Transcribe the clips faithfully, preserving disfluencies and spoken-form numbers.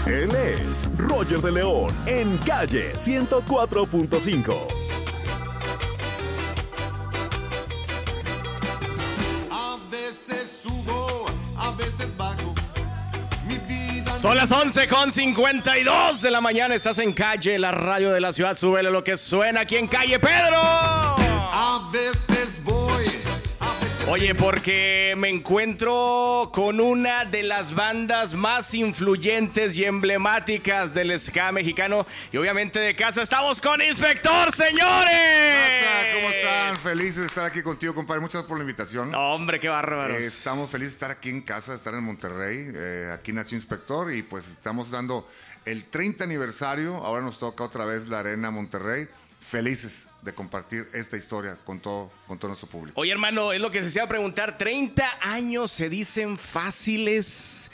Él es Roger de León en Calle ciento cuatro punto cinco. A veces subo, a veces bajo. Mi vida. Son las once con cincuenta y dos de la mañana. Estás en Calle, la radio de la ciudad. Súbele lo que suena aquí en Calle Pedro. A veces voy. Oye, porque me encuentro con una de las bandas más influyentes y emblemáticas del ska mexicano. Y obviamente de casa estamos con Inspector, señores. ¿Cómo están? Felices de estar aquí contigo, compadre. Muchas gracias por la invitación. No, hombre, qué bárbaros. Eh, estamos felices de estar aquí en casa, de estar en Monterrey. Eh, aquí nació Inspector y pues estamos dando el treinta aniversario. Ahora nos toca otra vez la Arena Monterrey. Felices de compartir esta historia con todo, con todo nuestro público. Oye, hermano, es lo que se iba a preguntar. treinta años se dicen fáciles,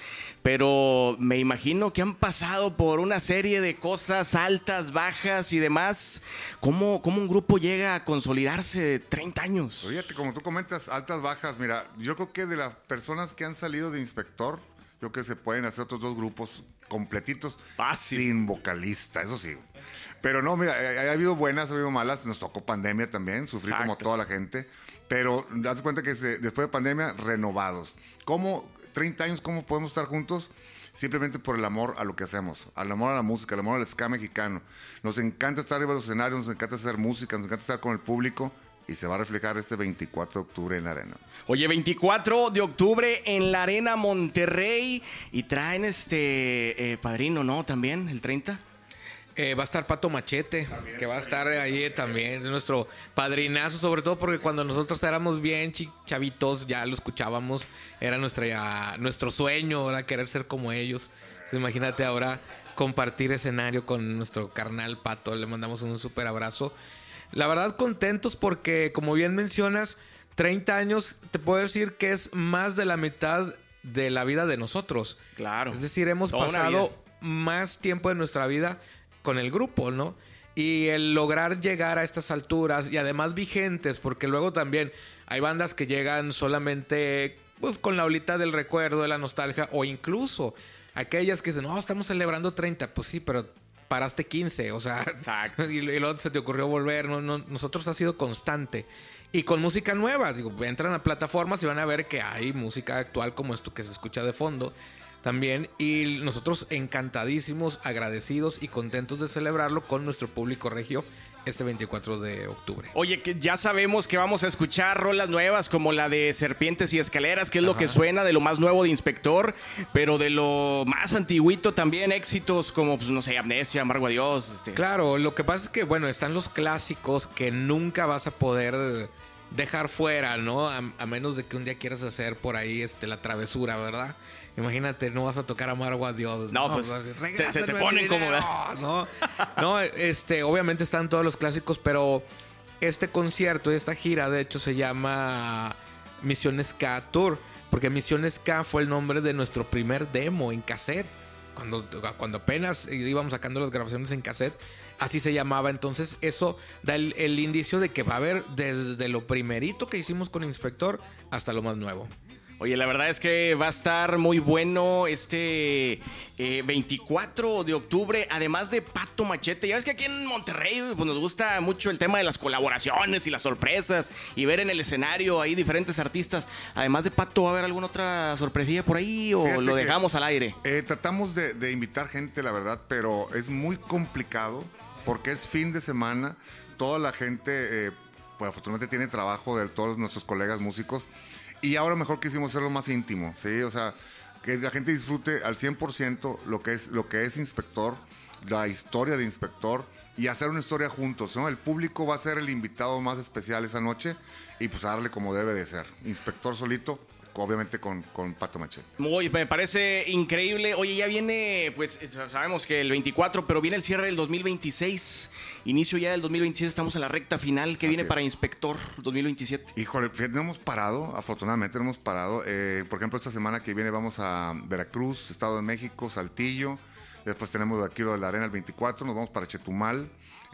pero me imagino que han pasado por una serie de cosas altas, bajas y demás. ¿Cómo, cómo un grupo llega a consolidarse treinta años? Fíjate, como tú comentas, altas, bajas. Mira, yo creo que de las personas que han salido de Inspector, yo creo que se pueden hacer otros dos grupos completitos. Fácil. Sin vocalista, eso sí. Pero no, mira, ha habido buenas, ha habido malas. Nos tocó pandemia también, sufrí Exacto. como toda la gente. Pero das cuenta que se, después de pandemia, renovados. ¿Cómo, treinta años, cómo podemos estar juntos? Simplemente por el amor a lo que hacemos, al amor a la música, al amor al ska mexicano. Nos encanta estar arriba de los escenarios, nos encanta hacer música, nos encanta estar con el público. Y se va a reflejar este veinticuatro de octubre en la Arena. Oye, veinticuatro de octubre en la Arena Monterrey. Y traen este eh, padrino, ¿no? También, el treinta. Eh, va a estar Pato Machete, también, que va a estar ahí también, es nuestro padrinazo, sobre todo porque cuando nosotros éramos bien chavitos, ya lo escuchábamos, era nuestra, ya, nuestro sueño, era querer ser como ellos. Entonces, imagínate ahora compartir escenario con nuestro carnal Pato, le mandamos un súper abrazo. La verdad, contentos porque, como bien mencionas, treinta años, te puedo decir que es más de la mitad de la vida de nosotros. Claro. Es decir, hemos Toda pasado más tiempo de nuestra vida con el grupo, ¿no? Y el lograr llegar a estas alturas y además vigentes, porque luego también hay bandas que llegan solamente pues con la olita del recuerdo, de la nostalgia, o incluso aquellas que dicen, no, estamos celebrando treinta, pues sí, pero paraste quince, o sea, exacto. y, y luego se te ocurrió volver, no, no, nosotros ha sido constante. Y con música nueva, digo, entran a plataformas y van a ver que hay música actual como esto que se escucha de fondo también, y nosotros encantadísimos, agradecidos y contentos de celebrarlo con nuestro público regio este veinticuatro de octubre. Oye, que ya sabemos que vamos a escuchar rolas nuevas como la de Serpientes y Escaleras, que es Ajá. lo que suena de lo más nuevo de Inspector, pero de lo más antiguito también éxitos como, pues no sé, Amnesia, Amargo Adiós. Este. Claro, lo que pasa es que, bueno, están los clásicos que nunca vas a poder dejar fuera, ¿no? A, a menos de que un día quieras hacer por ahí este, la travesura, ¿verdad? Imagínate, no vas a tocar Amargo Adiós. No, no pues se, se te ponen como... No, no, este, obviamente están todos los clásicos, pero este concierto, esta gira, de hecho, se llama Misión Ska Tour, porque Misión Ska fue el nombre de nuestro primer demo en cassette. Cuando, cuando apenas íbamos sacando las grabaciones en cassette, así se llamaba. Entonces eso da el, el indicio de que va a haber desde lo primerito que hicimos con Inspector hasta lo más nuevo. Oye, la verdad es que va a estar muy bueno este eh, veinticuatro de octubre, además de Pato Machete. Ya ves que aquí en Monterrey pues, nos gusta mucho el tema de las colaboraciones y las sorpresas y ver en el escenario ahí diferentes artistas. Además de Pato, ¿va a haber alguna otra sorpresilla por ahí o Fíjate lo dejamos que, al aire? Eh, tratamos de, de invitar gente, la verdad, pero es muy complicado porque es fin de semana. Toda la gente, eh, pues afortunadamente tiene trabajo de todos nuestros colegas músicos. Y ahora mejor quisimos hacerlo más íntimo, ¿sí? O sea, que la gente disfrute al cien por ciento lo que es, lo que es Inspector, la historia de Inspector y hacer una historia juntos, ¿no? El público va a ser el invitado más especial esa noche y pues a darle como debe de ser. Inspector solito, obviamente con, con Pato Machete. Muy, me parece increíble. Oye, ya viene, pues sabemos que el veinticuatro, pero viene el cierre del dos mil veintiséis. Inicio ya del dos mil veintiséis, estamos en la recta final. ¿Qué Así viene es. para Inspector dos mil veintisiete? Híjole, no hemos parado, afortunadamente no hemos parado. Eh, por ejemplo, esta semana que viene vamos a Veracruz, Estado de México, Saltillo. Después tenemos aquí lo de la Arena el veinticuatro, nos vamos para Chetumal,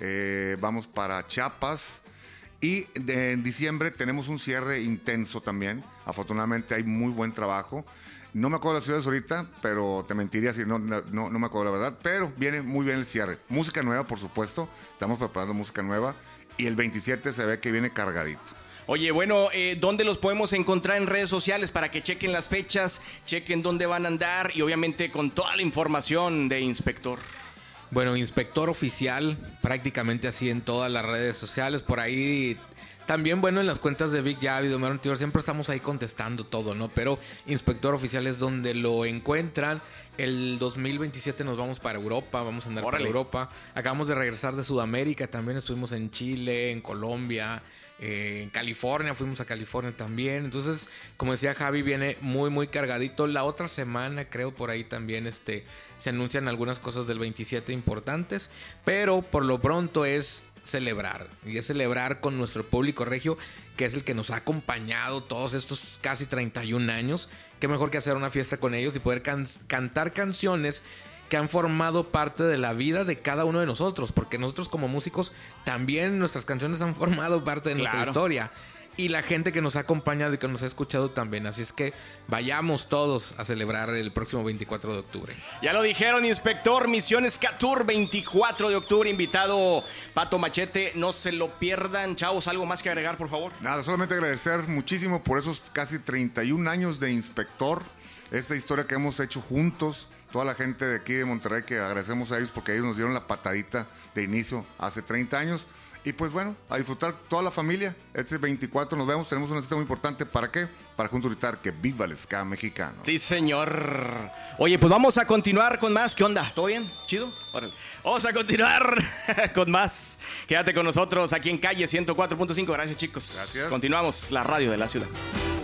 eh, vamos para Chiapas. Y de, en diciembre tenemos un cierre intenso también. Afortunadamente hay muy buen trabajo. No me acuerdo de las ciudades ahorita, pero te mentiría si no, no, no me acuerdo la verdad. Pero viene muy bien el cierre. Música nueva, por supuesto. Estamos preparando música nueva. Y el veintisiete se ve que viene cargadito. Oye, bueno, eh, ¿dónde los podemos encontrar en redes sociales para que chequen las fechas, chequen dónde van a andar y obviamente con toda la información de Inspector? Bueno, Inspector Oficial, prácticamente así en todas las redes sociales. Por ahí... También, bueno, en las cuentas de Big Javi, de Homero Antiver, siempre estamos ahí contestando todo, ¿no? Pero Inspector Oficial es donde lo encuentran. El dos mil veintisiete nos vamos para Europa, vamos a andar Órale. para Europa. Acabamos de regresar de Sudamérica, también estuvimos en Chile, en Colombia, eh, en California, fuimos a California también. Entonces, como decía Javi, viene muy, muy cargadito. La otra semana, creo, por ahí también este, se anuncian algunas cosas del veintisiete importantes. Pero por lo pronto es... celebrar, y es celebrar con nuestro público regio, que es el que nos ha acompañado todos estos casi treinta y un años. Qué mejor que hacer una fiesta con ellos y poder can- cantar canciones que han formado parte de la vida de cada uno de nosotros, porque nosotros como músicos también nuestras canciones han formado parte de nuestra Claro. historia. Y la gente que nos ha acompañado y que nos ha escuchado también. Así es que vayamos todos a celebrar el próximo veinticuatro de octubre. Ya lo dijeron, Inspector, Misiones Ska Tour, veinticuatro de octubre, invitado Pato Machete. No se lo pierdan, chavos. ¿Algo más que agregar, por favor? Nada, solamente agradecer muchísimo por esos casi treinta y un años de Inspector. Esta historia que hemos hecho juntos. Toda la gente de aquí de Monterrey, que agradecemos a ellos porque ellos nos dieron la patadita de inicio hace treinta años. Y pues bueno, a disfrutar toda la familia. Este veinticuatro nos vemos, tenemos una cita muy importante. ¿Para qué? Para juntos gritar que viva el ska mexicano. Sí, señor. Oye, pues vamos a continuar con más. ¿Qué onda? ¿Todo bien? ¿Chido? Órale. Vamos a continuar con más. Quédate con nosotros aquí en Calle ciento cuatro punto cinco. Gracias, chicos. Gracias. Continuamos, la radio de la ciudad.